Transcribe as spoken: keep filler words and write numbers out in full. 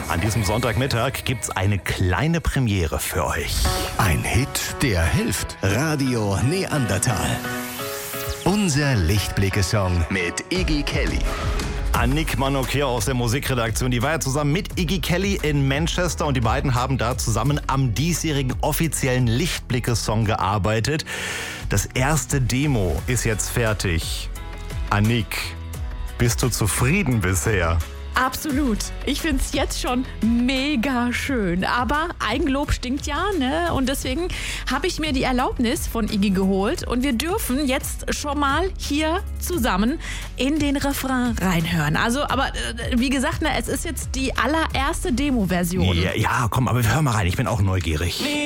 An diesem Sonntagmittag gibt's eine kleine Premiere für euch. Ein Hit, der hilft. Radio Neandertal. Unser Lichtblicke-Song mit Iggy Kelly. Annick Manocchia aus der Musikredaktion, die war ja zusammen mit Iggy Kelly in Manchester und die beiden haben da zusammen am diesjährigen offiziellen Lichtblicke-Song gearbeitet. Das erste Demo ist jetzt fertig. Annick, bist du zufrieden bisher? Absolut. Ich finde es jetzt schon mega schön. Aber Eigenlob stinkt ja, ne? Und deswegen habe ich mir die Erlaubnis von Iggy geholt. Und wir dürfen jetzt schon mal hier zusammen in den Refrain reinhören. Also, aber äh, wie gesagt, ne, es ist jetzt die allererste Demo-Version. Ja, ja, komm, aber wir hören mal rein. Ich bin auch neugierig.